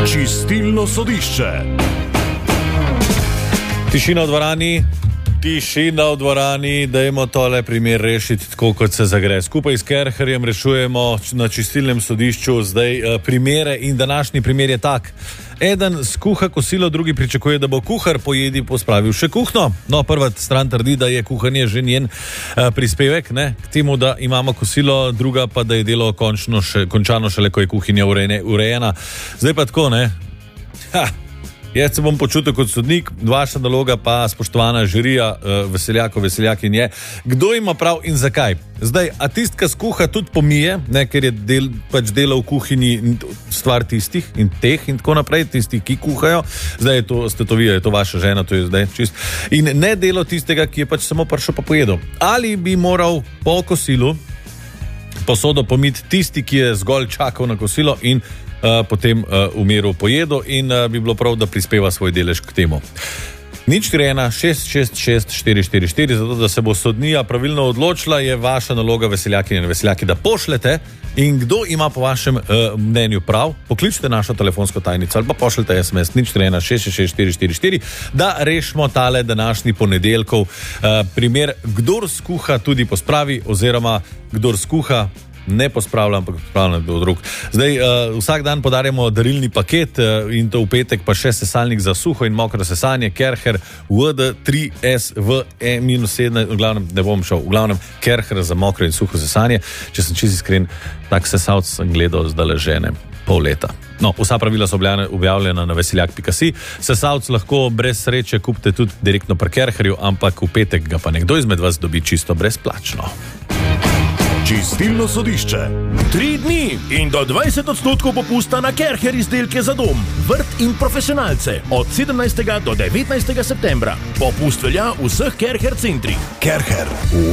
Čistilno sodišče. Tišina v dvorani, dajmo tole primer rešiti tako, kot se zagre. Skupaj s Kerherjem rešujemo na čistilnem sodišču zdaj primere in današnji primer je tak. Eden skuha kosilo, drugi pričakuje, da bo kuhar po jedi pospravil še kuhno. No, prva stran trdi, da je kuhanje že njen prispevek, ne, k temu, da imamo kosilo, druga pa, da je delo končano šele, ko je kuhinja urejena. Zdaj pa tako, ne. Jaz se bom počutil kot sodnik, vaša naloga pa, spoštovana žirija, veseljakin je, kdo ima prav in zakaj. Zdaj, a tistka skuha tudi pomije, ne, ker je delo v kuhinji stvar tistih in teh in tako naprej, tistih, ki kuhajo. Zdaj ste to vi, je to vaša žena, to je zdaj čist. In ne delo tistega, ki je pač samo prišel pa pojedel. Ali bi moral po kosilu posodo pomiti tisti, ki je zgolj čakal na kosilo in potem v miru pojedo in bi bilo prav, da prispeva svoj delež k temu. 041-666-444, zato da se bo sodnija pravilno odločila, je vaša naloga, veseljaki in veseljaki, da pošljete. In kdo ima po vašem mnenju prav? Pokličite našo telefonsko tajnico ali pa pošljite SMS 041-666-444, da rešimo tale današnji ponedeljkov primer, kdor skuha tudi pospravi, oziroma kdor skuha ne pospravlja, ampak pospravlja do drug. Zdaj, vsak dan podarjamo darilni paket in to v petek pa še sesalnik za suho in mokro sesanje, Kerher WD3SV-1, v glavnem ne bom šel, v glavnem Kerher za mokro in suho sesanje. Če sem čisto iskren, tak sesalc sem gledal zdaj žene pol leta. No, vsa pravila so objavljena na veseljak.si. Sesalc lahko brez sreče kupite tudi direktno pri Kerherju, ampak v petek ga pa nekdo izmed vas dobi čisto brezplačno. Čistilno sodišče. 3 dni in do 20% popusta na Kerher izdelke za dom, vrt in profesionalce od 17. do 19. septembra. Popust velja v vseh Kerher centrih. Kerher.